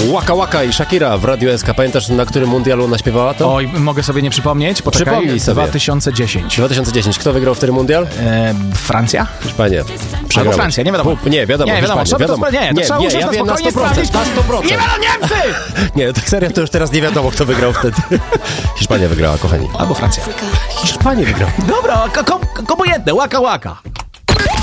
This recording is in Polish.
Waka Waka i Shakira w Radiu SK. Pamiętasz, na którym mundialu ona śpiewała to? Oj, mogę sobie nie przypomnieć? Poczekaj, Przypomnij sobie. 2010. 2010. Kto wygrał wtedy mundial? Francja? Hiszpania. Albo Francja, nie wiadomo. Nie, wiadomo. Nie, wiadomo. Hiszpania, wiadomo. To trzeba użyć ja na wiem na 100%. sprawdzić. Na 100%. Nie będą Niemcy! Nie, tak serio, to już teraz nie wiadomo, kto wygrał wtedy. Hiszpania wygrała, kochani. Albo Francja. Hiszpania wygrała. Dobra, obojętne, Waka Waka.